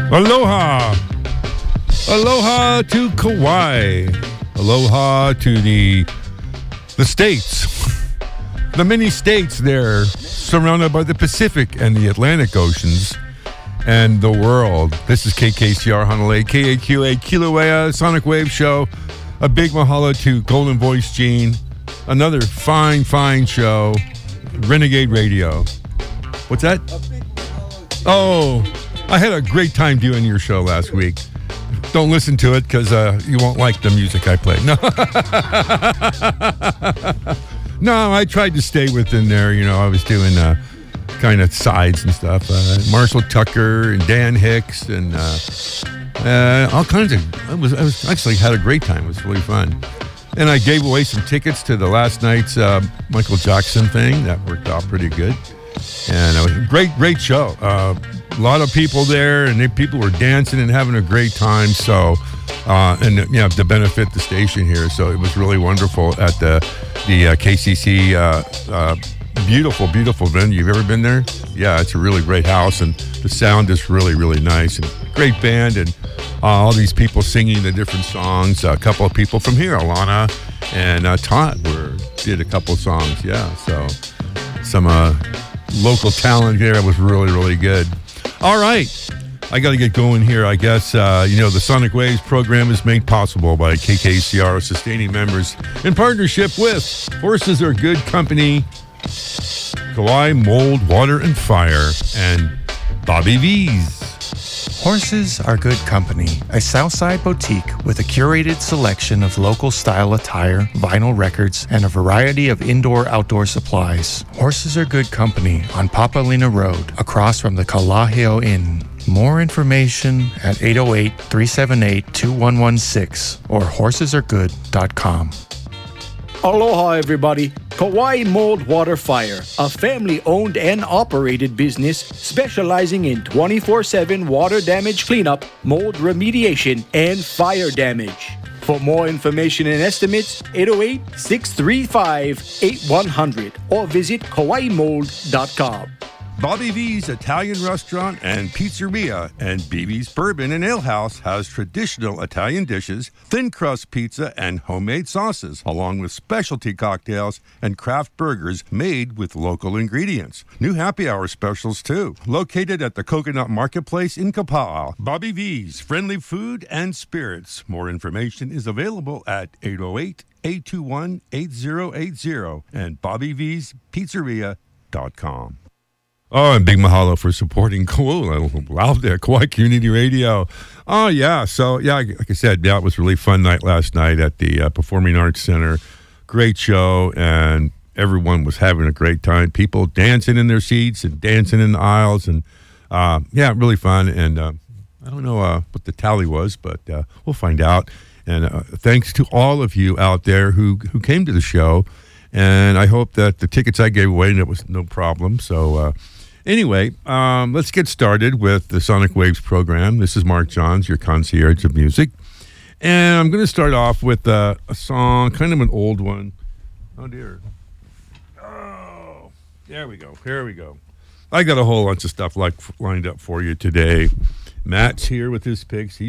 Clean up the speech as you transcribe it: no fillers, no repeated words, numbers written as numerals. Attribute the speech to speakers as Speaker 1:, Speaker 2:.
Speaker 1: Aloha. Aloha to Kauai. Aloha to the states. The many states there surrounded by the Pacific and the Atlantic Oceans and the world. This is KKCR Honolulu, KAQA, Kilauea, Sonic Wave Show. A big mahalo to Golden Voice Gene. Another fine show. Renegade Radio. What's that? Oh, I had a great time doing your show last week. Don't listen to it because you won't like the music I play. No. No, I tried to stay within there. You know, I was doing kind of sides and stuff. Marshall Tucker and Dan Hicks and all kinds of. I was actually had a great time. It was really fun. And I gave away some tickets to the last night's Michael Jackson thing. That worked out pretty good. And it was a great show. A lot of people there, and people were dancing and having a great time. So, to benefit the station here. So it was really wonderful at the KCC. Beautiful venue. You've ever been there? Yeah, it's a really great house, and the sound is really nice. And great band, and all these people singing the different songs. A couple of people from here, Alana and Todd, did a couple of songs. Yeah, so some local talent here. It was really good. All right. I got to get going here. I guess, the Sonic Waves program is made possible by KKCR sustaining members in partnership with Horses Are Good Company, Kauai Mold, Water, and Fire, and Bobby V's.
Speaker 2: Horses Are Good Company, a Southside boutique with a curated selection of local style attire, vinyl records, and a variety of indoor-outdoor supplies. Horses Are Good Company on Papalina Road, across from the Kalaheo Inn. More information at 808-378-2116 or horsesaregood.com.
Speaker 3: Aloha, everybody. Kauai Mold Water Fire, a family-owned and operated business specializing in 24/7 water damage cleanup, mold remediation, and fire damage. For more information and estimates, 808-635-8100 or visit kawaimold.com.
Speaker 1: Bobby V's Italian Restaurant and Pizzeria and BB's Bourbon and Ale House has traditional Italian dishes, thin crust pizza, and homemade sauces, along with specialty cocktails and craft burgers made with local ingredients. New happy hour specials, too. Located at the Coconut Marketplace in Kapaa, Bobby V's Friendly Food and Spirits. More information is available at 808-821-8080 and BobbyV'sPizzeria.com. Oh, and big mahalo for supporting Kauai Community Radio. Oh, yeah. So, yeah, like I said, it was a really fun night last night at the Performing Arts Center. Great show, and everyone was having a great time. People dancing in their seats and dancing in the aisles, and, really fun. And I don't know what the tally was, but we'll find out. And thanks to all of you out there who came to the show. And I hope that the tickets I gave away, it was no problem. So, anyway, let's get started with the Sonic Waves program. This is Mark Johns, your concierge of music. And I'm going to start off with a song, kind of an old one. Oh, dear. Oh, there we go. Here we go. I got a whole bunch of stuff lined up for you today. Matt's here with his picks.